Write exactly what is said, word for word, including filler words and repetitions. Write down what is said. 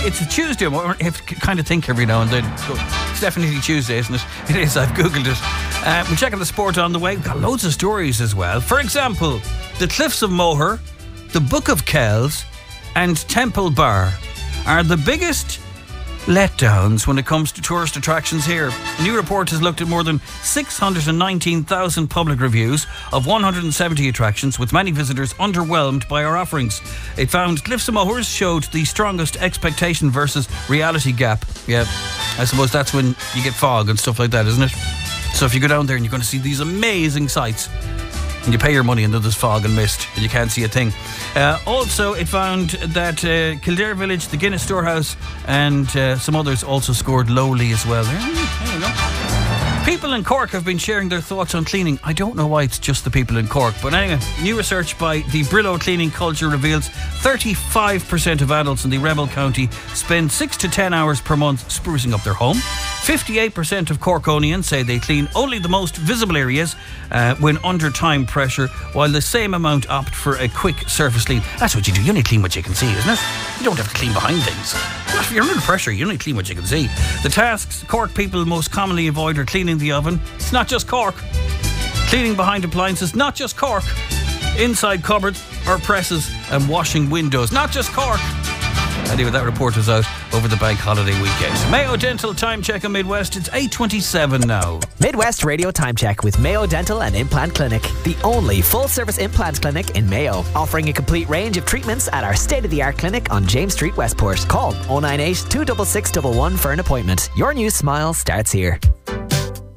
it's a Tuesday. I have to kind of think every now and then. It's definitely Tuesday, isn't it? It is. I've googled it. Uh, we'll check out the sport on the way. We've got loads of stories as well. For example, the Cliffs of Moher, the Book of Kells, and Temple Bar are the biggest letdowns when it comes to tourist attractions here. A new report has looked at more than six hundred nineteen thousand public reviews of one hundred seventy attractions, with many visitors underwhelmed by our offerings. It found Cliffs of Moher showed the strongest expectation versus reality gap. Yeah, I suppose that's when you get fog and stuff like that, isn't it? So if you go down there and you're going to see these amazing sights, and you pay your money and then there's fog and mist and you can't see a thing. Uh, also, it found that uh, Kildare Village, the Guinness Storehouse, and uh, some others also scored lowly as well. There, there you go. People in Cork have been sharing their thoughts on cleaning. I don't know why it's just the people in Cork, but anyway, new research by the Brillo Cleaning Culture reveals thirty-five percent of adults in the Rebel County spend six to ten hours per month sprucing up their home. fifty-eight percent of Corkonians say they clean only the most visible areas uh, when under time pressure, while the same amount opt for a quick surface clean. That's what you do. You only clean what you can see, isn't it? You don't have to clean behind things. If you're under pressure, you only clean what you can see. The tasks Cork people most commonly avoid are cleaning the oven. It's not just Cork. Cleaning behind appliances, not just Cork. Inside cupboards or presses and washing windows, not just Cork. Anyway, that report was out over the bank holiday weekend. Mayo Dental Time Check on Midwest. It's eight twenty-seven now. Midwest Radio Time Check with Mayo Dental and Implant Clinic, the only full-service implant clinic in Mayo, offering a complete range of treatments at our state-of-the-art clinic on James Street, Westport. Call oh nine eight, two six six one one for an appointment. Your new smile starts here.